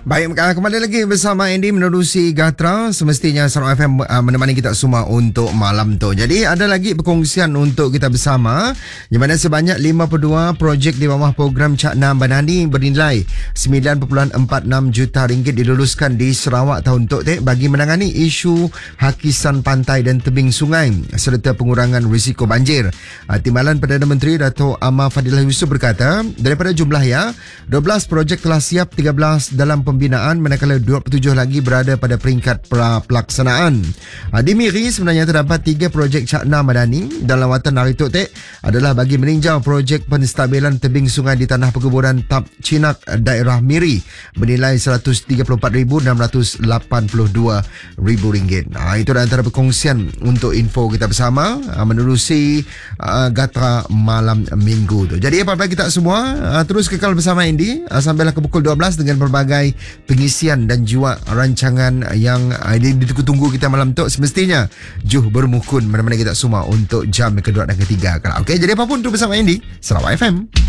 Baik, kembali lagi bersama Andy menerusi Gatra. Semestinya Sarawak FM menemani kita semua untuk malam tu. Jadi ada lagi perkongsian untuk kita bersama, di mana sebanyak 52 projek di bawah program Cakna Banani bernilai 9.46 juta ringgit diluluskan di Sarawak tahun tu bagi menangani isu hakisan pantai dan tebing sungai serta pengurangan risiko banjir. Timbalan Perdana Menteri Dato' Amar Fadilah Yusof berkata, daripada jumlah 12 projek telah siap, 13 dalam pembinaan manakala 27 lagi berada pada peringkat pelaksanaan. Di Miri sebenarnya terdapat 3 projek Cakna Madani dan lawatan hari tu adalah bagi meninjau projek penstabilan tebing sungai di tanah perkebunan Tap Cinak daerah Miri bernilai RM134,682. Itu antara perkongsian untuk info kita bersama menerusi Gatra malam minggu tu. Jadi apa-apa kita semua terus kekal bersama Andy sampailah ke pukul 12 dengan berbagai pengisian dan juga rancangan yang ditunggu kita malam tu. Semestinya Juh bermukun menemani kita semua untuk jam kedua dan ketiga. Okey, jadi apapun tu bersama Andy, Sarawak FM.